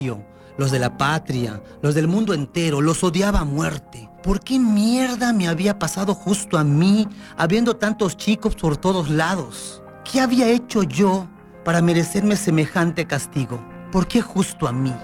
los de la patria, los del mundo entero, los odiaba a muerte. ¿Por qué mierda me había pasado justo a mí, habiendo tantos chicos por todos lados? ¿Qué había hecho yo para merecerme semejante castigo? ¿Por qué justo a mí?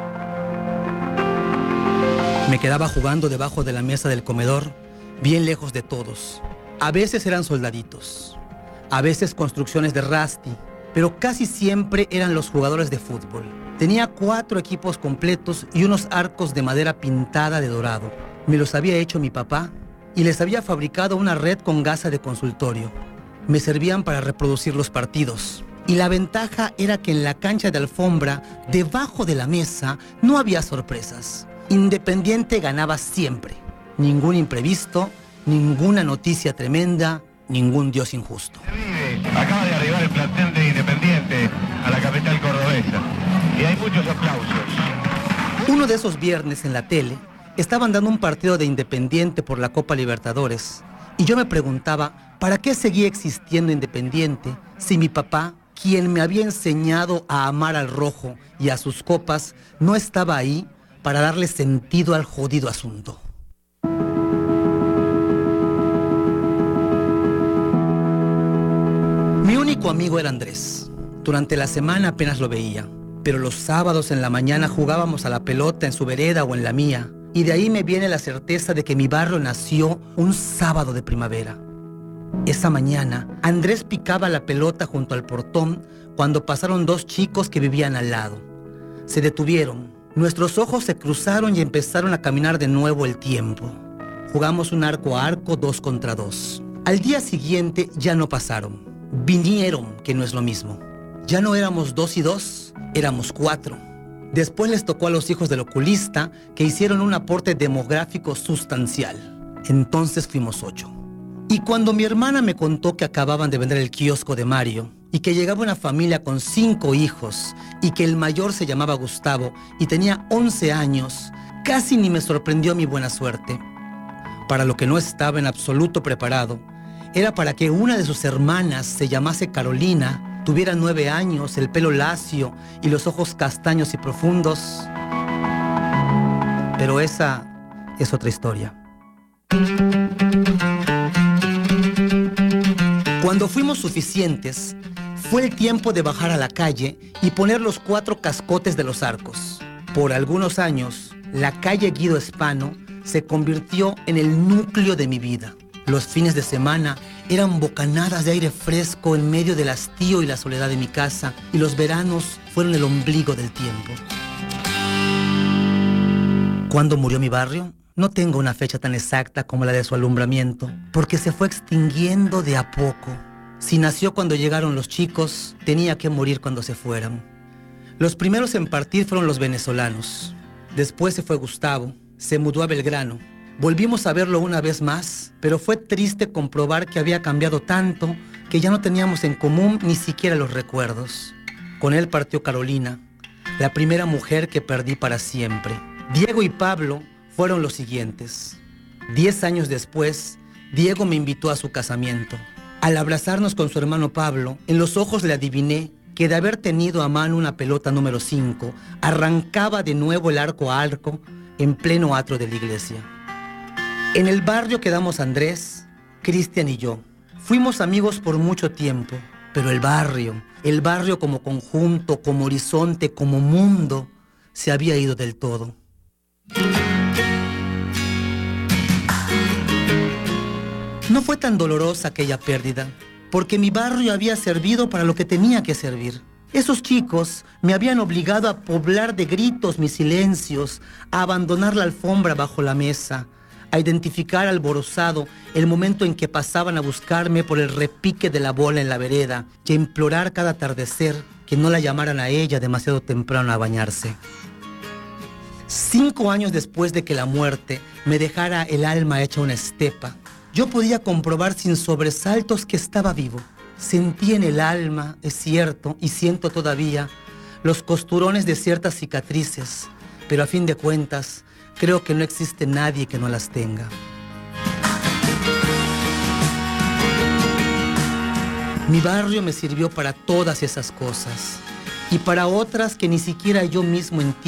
Me quedaba jugando debajo de la mesa del comedor, bien lejos de todos. A veces eran soldaditos, a veces construcciones de Rusty, pero casi siempre eran los jugadores de fútbol. Tenía 4 equipos completos y unos arcos de madera pintada de dorado. Me los había hecho mi papá y les había fabricado una red con gasa de consultorio. Me servían para reproducir los partidos. Y la ventaja era que en la cancha de alfombra, debajo de la mesa, no había sorpresas. Independiente ganaba siempre. Ningún imprevisto, ninguna noticia tremenda, ningún dios injusto. Acaba de arribar el plantel de Independiente a la capital cordobesa y hay muchos aplausos. Uno de esos viernes en la tele estaban dando un partido de Independiente por la Copa Libertadores y yo me preguntaba ¿para qué seguía existiendo Independiente si mi papá, quien me había enseñado a amar al rojo y a sus copas, no estaba ahí para darle sentido al jodido asunto? Mi único amigo era Andrés. Durante la semana apenas lo veía, pero los sábados en la mañana jugábamos a la pelota en su vereda o en la mía, y de ahí me viene la certeza de que mi barrio nació un sábado de primavera. Esa mañana, Andrés picaba la pelota junto al portón cuando pasaron 2 chicos que vivían al lado. Se detuvieron, nuestros ojos se cruzaron y empezaron a caminar de nuevo el tiempo. Jugamos un arco a arco 2 contra 2. Al día siguiente ya no pasaron. Vinieron, que no es lo mismo. Ya no éramos 2 y 2, éramos 4. Después les tocó a los hijos del oculista, que hicieron un aporte demográfico sustancial. Entonces fuimos 8. Y cuando mi hermana me contó que acababan de vender el kiosco de Mario, y que llegaba una familia con 5 hijos, y que el mayor se llamaba Gustavo, y tenía 11 años, casi ni me sorprendió mi buena suerte. Para lo que no estaba en absoluto preparado, era para que una de sus hermanas se llamase Carolina, tuviera 9 años, el pelo lacio y los ojos castaños y profundos. Pero esa es otra historia. Cuando fuimos suficientes, fue el tiempo de bajar a la calle y poner los 4 cascotes de los arcos. Por algunos años, la calle Guido Espano se convirtió en el núcleo de mi vida. Los fines de semana eran bocanadas de aire fresco en medio del hastío y la soledad de mi casa, y los veranos fueron el ombligo del tiempo. ¿Cuándo murió mi barrio? No tengo una fecha tan exacta como la de su alumbramiento, porque se fue extinguiendo de a poco. Si nació cuando llegaron los chicos, tenía que morir cuando se fueran. Los primeros en partir fueron los venezolanos. Después se fue Gustavo, se mudó a Belgrano. Volvimos a verlo una vez más, pero fue triste comprobar que había cambiado tanto que ya no teníamos en común ni siquiera los recuerdos. Con él partió Carolina, la primera mujer que perdí para siempre. Diego y Pablo fueron los siguientes. 10 años después, Diego me invitó a su casamiento. Al abrazarnos con su hermano Pablo, en los ojos le adiviné que de haber tenido a mano una pelota número 5, arrancaba de nuevo el arco a arco en pleno atrio de la iglesia. En el barrio quedamos Andrés, Cristian y yo. Fuimos amigos por mucho tiempo, pero el barrio como conjunto, como horizonte, como mundo, se había ido del todo. No fue tan dolorosa aquella pérdida, porque mi barrio había servido para lo que tenía que servir. Esos chicos me habían obligado a poblar de gritos mis silencios, a abandonar la alfombra bajo la mesa, a identificar alborozado el momento en que pasaban a buscarme por el repique de la bola en la vereda y a implorar cada atardecer que no la llamaran a ella demasiado temprano a bañarse. 5 años después de que la muerte me dejara el alma hecha una estepa, yo podía comprobar sin sobresaltos que estaba vivo. Sentí en el alma, es cierto, y siento todavía, los costurones de ciertas cicatrices, pero a fin de cuentas, creo que no existe nadie que no las tenga. Mi barrio me sirvió para todas esas cosas. y para otras que ni siquiera yo mismo entiendo.